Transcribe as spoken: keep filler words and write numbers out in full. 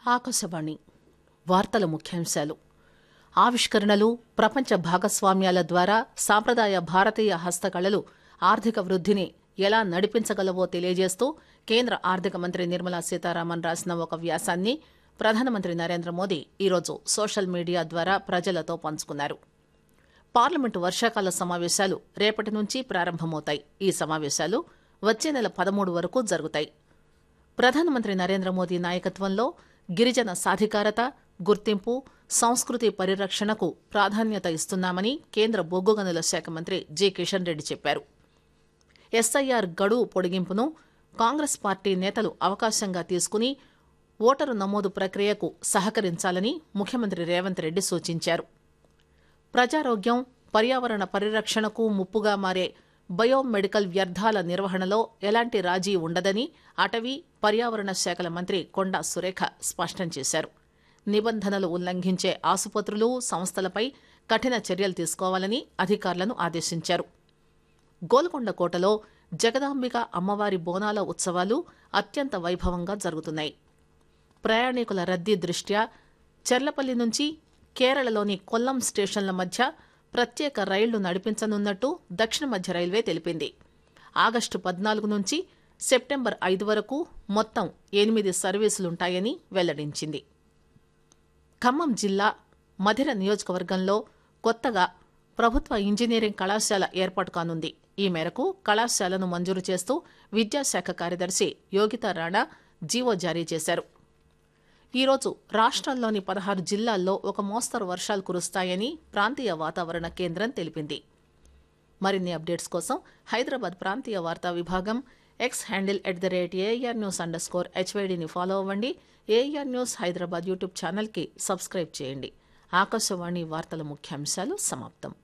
ఆకాశవాణి వార్తల ముఖ్యాంశాలు. ఆవిష్కరణలు, ప్రపంచ భాగస్వామ్యాల ద్వారా సాంప్రదాయ భారతీయ హస్తకళలు ఆర్థిక వృద్ధిని ఎలా నడిపించగలవో తెలియజేస్తూ కేంద్ర ఆర్థిక మంత్రి నిర్మలా సీతారామన్ రాసిన ఒక వ్యాసాన్ని ప్రధానమంత్రి నరేంద్ర మోదీ ఈరోజు సోషల్ మీడియా ద్వారా ప్రజలతో పంచుకున్నారు. పార్లమెంటు వర్షాకాల సమావేశాలు రేపటి నుంచి ప్రారంభమవుతాయి. ఈ సమావేశాలు వచ్చే నెల పదమూడు వరకు జరుగుతాయి. ప్రధానమంత్రి నరేంద్ర మోదీ నాయకత్వంలో గిరిజన సాధికారత, గుర్తింపు, సంస్కృతి పరిరక్షణకు ప్రాధాన్యత ఇస్తున్నామని కేంద్ర బొగ్గు గనుల శాఖ మంత్రి జి కిషన్ రెడ్డి చెప్పారు. ఎస్ఐఆర్ గడువు పొడిగింపును కాంగ్రెస్ పార్టీ నేతలు అవకాశంగా తీసుకుని ఓటరు నమోదు ప్రక్రియకు సహకరించాలని ముఖ్యమంత్రి రేవంత్ రెడ్డి సూచించారు. ప్రజారోగ్యం, పర్యావరణ పరిరక్షణకు ముప్పుగా మారే బయోమెడికల్ వ్యర్థాల నిర్వహణలో ఎలాంటి రాజీ ఉండదని అటవీ, పర్యావరణ శాఖల మంత్రి కొండా సురేఖ స్పష్టం చేశారు. నిబంధనలు ఉల్లంఘించే ఆసుపత్రులు, సంస్థలపై కఠిన చర్యలు తీసుకోవాలని అధికారులను ఆదేశించారు. గోల్కొండ కోటలో జగదాంబిక అమ్మవారి బోనాల ఉత్సవాలు అత్యంత వైభవంగా జరుగుతున్నాయి. ప్రయాణికుల రద్దీ దృష్ట్యా చెర్లపల్లి నుంచి కేరళలోని కొల్లం స్టేషన్ల మధ్య ప్రత్యేక రైళ్లు నడిపించనున్నట్టు దక్షిణ మధ్య రైల్వే తెలిపింది. ఆగస్టు పద్నాలుగు నుంచి సెప్టెంబర్ ఐదు వరకు మొత్తం ఎనిమిది సర్వీసులుంటాయని వెల్లడించింది. ఖమ్మం జిల్లా మధిర నియోజకవర్గంలో కొత్తగా ప్రభుత్వ ఇంజనీరింగ్ కళాశాల ఏర్పాటు కానుంది. ఈ మేరకు కళాశాలను మంజూరు చేస్తూ విద్యాశాఖ కార్యదర్శి యోగితా రాణా జీవో జారీ చేశారు. ఈరోజు రాష్ట్రంలోని పదహారు జిల్లాల్లో ఒక మోస్తరు వర్షాలు కురుస్తాయని ప్రాంతీయ వాతావరణ కేంద్రం తెలిపింది. మరిన్ని అప్డేట్స్ కోసం హైదరాబాద్ ప్రాంతీయ వార్తా విభాగం X handle at the rate AR news under score హెచ్వైడీని follow అవ్వండి. ఏఆర్ న్యూస్ హైదరాబాద్ యూట్యూబ్ ఛానల్కి సబ్స్క్రైబ్ చేయండి. ఆకాశవాణి వార్తల ముఖ్యాంశాలు సమాప్తం.